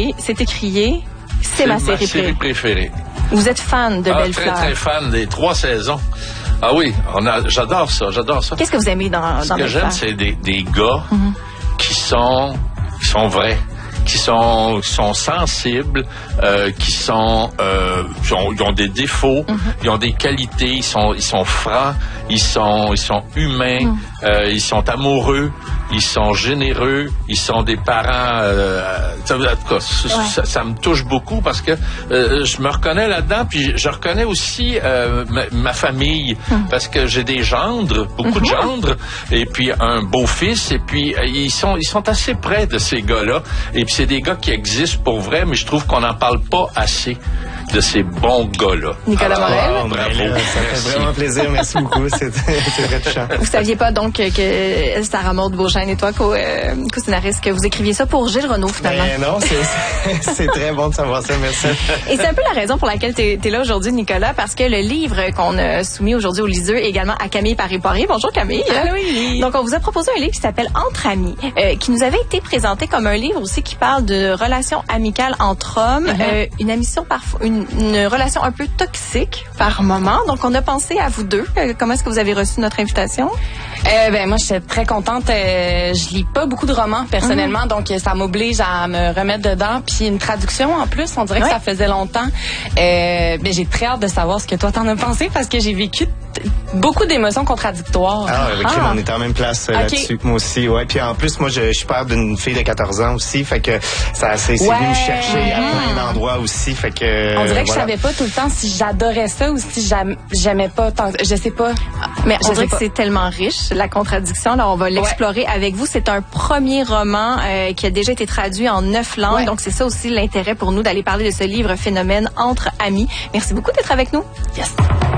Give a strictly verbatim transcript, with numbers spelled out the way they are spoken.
série, c'est écrié, c'est ma série, ma série préférée. Vous êtes fan de ah, Belle très, Fleur? Très, très fan des trois saisons. Ah oui, on a, j'adore ça, j'adore ça. Qu'est-ce que vous aimez dans, dans Belle Fleur? Ce que j'aime, c'est des, des gars mm-hmm. qui sont, qui sont vrais, qui sont, qui sont sensibles, euh, qui sont, euh, qui ont, ils ont des défauts, mm-hmm. ils ont des qualités, ils sont, ils sont francs, ils sont, ils sont humains, mm. euh, ils sont amoureux, ils sont généreux, ils sont des parents. Euh, ça, en tout cas, ouais. ça, ça me touche beaucoup parce que euh, je me reconnais là-dedans, puis je, je reconnais aussi euh, ma, ma famille mm. parce que j'ai des gendres, beaucoup mm-hmm. de gendres, et puis un beau-fils, et puis euh, ils sont, ils sont assez près de ces gars-là, et puis c'est des gars qui existent pour vrai, mais je trouve qu'on n'en parle pas assez de ces bons gars-là. Nicolas Alors, Morel. Oh, bravo. Ça fait vraiment plaisir. Merci beaucoup. C'est, c'est très touchant. Vous saviez pas donc que Sarah Maud Beauchesne et toi, co, euh, co-scénariste, que vous écriviez ça pour Gilles Renaud, finalement? Ben non, c'est, c'est très bon de savoir ça. Merci. Et c'est un peu la raison pour laquelle tu es là aujourd'hui, Nicolas, parce que le livre qu'on a soumis aujourd'hui au Liseux est également à Camille Paré-Poirier. Bonjour, Camille. Ah oui. Donc, on vous a proposé un livre qui s'appelle Entre amis, euh, qui nous avait été présenté comme un livre aussi qui parle de relations amicales entre hommes, mm-hmm. euh, une ambition parfois, une une relation un peu toxique par moment. Donc, on a pensé à vous deux. Euh, comment est-ce que vous avez reçu notre invitation? Euh, ben moi, je suis très contente. Euh, je lis pas beaucoup de romans personnellement, mm-hmm. donc ça m'oblige à me remettre dedans. Puis une traduction en plus, on dirait ouais. que ça faisait longtemps. Euh, ben j'ai très hâte de savoir ce que toi t'en as pensé parce que j'ai vécu t- beaucoup d'émotions contradictoires. Ah, avec ah. on est en même place euh, okay. là-dessus. Moi aussi, ouais. Puis en plus, moi, je, je suis père d'une fille de quatorze ans aussi, fait que ça, c'est, c'est ouais. venu me chercher à plein d'endroits aussi, fait que. On dirait que voilà. je savais pas tout le temps si j'adorais ça ou si j'aim, j'aimais pas tant. Je sais pas. Mais on je dirait que c'est tellement riche, la contradiction. Là, on va l'explorer ouais. avec vous. C'est un premier roman euh, qui a déjà été traduit en neuf langues. Ouais. Donc, c'est ça aussi l'intérêt pour nous d'aller parler de ce livre phénomène Entre amis. Merci beaucoup d'être avec nous. Yes.